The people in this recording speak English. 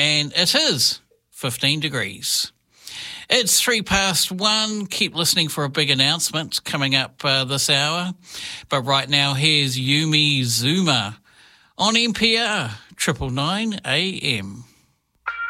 and it is 15 degrees. It's 1:03. Keep listening for a big announcement coming up this hour. But right now, here's Yumi Zuma on NPR 999 AM.